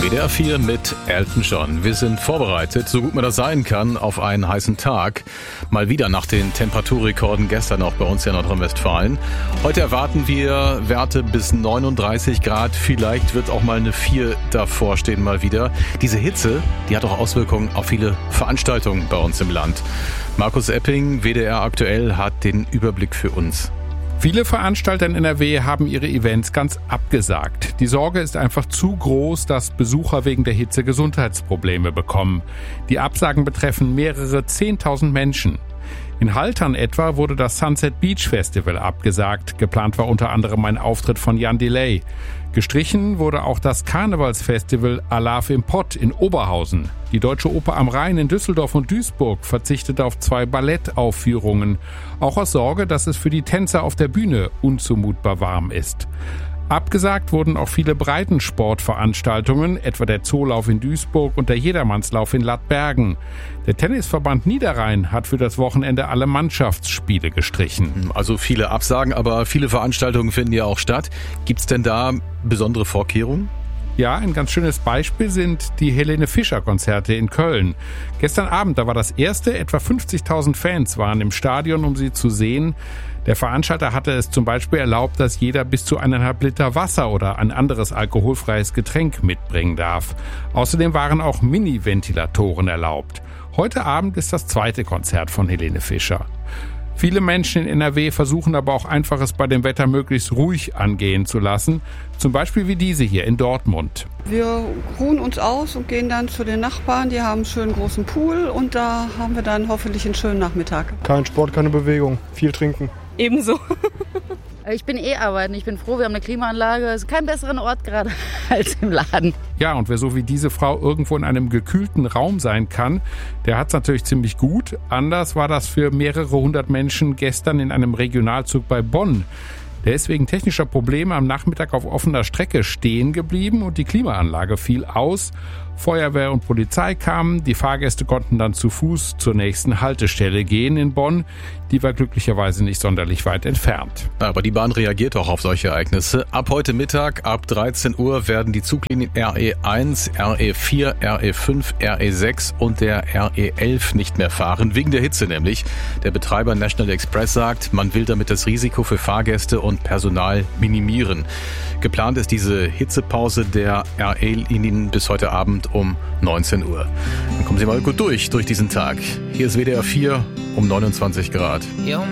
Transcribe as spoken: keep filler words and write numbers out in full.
W D R vier mit Elton John. Wir sind vorbereitet, so gut man das sein kann, auf einen heißen Tag. Mal wieder nach den Temperaturrekorden gestern auch bei uns in Nordrhein-Westfalen. Heute erwarten wir Werte bis neununddreißig Grad. Vielleicht wird auch mal eine vier davor stehen mal wieder. Diese Hitze, die hat auch Auswirkungen auf viele Veranstaltungen bei uns im Land. Markus Epping, W D R aktuell, hat den Überblick für uns. Viele Veranstalter in N R W haben ihre Events ganz abgesagt. Die Sorge ist einfach zu groß, dass Besucher wegen der Hitze Gesundheitsprobleme bekommen. Die Absagen betreffen mehrere zehntausend Menschen. In Haltern etwa wurde das Sunset Beach Festival abgesagt. Geplant war unter anderem ein Auftritt von Jan Delay. Gestrichen wurde auch das Karnevalsfestival Alaf im Pott in Oberhausen. Die Deutsche Oper am Rhein in Düsseldorf und Duisburg verzichtete auf zwei Ballettaufführungen. Auch aus Sorge, dass es für die Tänzer auf der Bühne unzumutbar warm ist. Abgesagt wurden auch viele Breitensportveranstaltungen, etwa der Zoolauf in Duisburg und der Jedermannslauf in Lattbergen. Der Tennisverband Niederrhein hat für das Wochenende alle Mannschaftsspiele gestrichen. Also viele Absagen, aber viele Veranstaltungen finden ja auch statt. Gibt's denn da besondere Vorkehrungen? Ja, ein ganz schönes Beispiel sind die Helene Fischer Konzerte in Köln. Gestern Abend, da war das erste, etwa fünfzigtausend Fans waren im Stadion, um sie zu sehen. Der Veranstalter hatte es zum Beispiel erlaubt, dass jeder bis zu eineinhalb Liter Wasser oder ein anderes alkoholfreies Getränk mitbringen darf. Außerdem waren auch Mini-Ventilatoren erlaubt. Heute Abend ist das zweite Konzert von Helene Fischer. Viele Menschen in N R W versuchen aber auch einfach, es bei dem Wetter möglichst ruhig angehen zu lassen. Zum Beispiel wie diese hier in Dortmund. Wir ruhen uns aus und gehen dann zu den Nachbarn. Die haben einen schönen großen Pool und da haben wir dann hoffentlich einen schönen Nachmittag. Kein Sport, keine Bewegung, viel trinken. Ebenso. Ich bin eh arbeiten. Ich bin froh, wir haben eine Klimaanlage. Es ist kein besseren Ort gerade als im Laden. Ja, und wer so wie diese Frau irgendwo in einem gekühlten Raum sein kann, der hat es natürlich ziemlich gut. Anders war das für mehrere hundert Menschen gestern in einem Regionalzug bei Bonn. Der ist wegen technischer Probleme am Nachmittag auf offener Strecke stehen geblieben und die Klimaanlage fiel aus. Feuerwehr und Polizei kamen, die Fahrgäste konnten dann zu Fuß zur nächsten Haltestelle gehen in Bonn. Die war glücklicherweise nicht sonderlich weit entfernt. Aber die Bahn reagiert auch auf solche Ereignisse. Ab heute Mittag, ab dreizehn Uhr, werden die Zuglinien R E eins, R E vier, R E fünf, R E sechs und der R E elf nicht mehr fahren, wegen der Hitze nämlich. Der Betreiber National Express sagt, man will damit das Risiko für Fahrgäste und Personal minimieren. Geplant ist diese Hitzepause der R E-Linien bis heute Abend um neunzehn Uhr. Dann kommen Sie mal gut durch, durch diesen Tag. Hier ist W D R vier um neunundzwanzig Grad.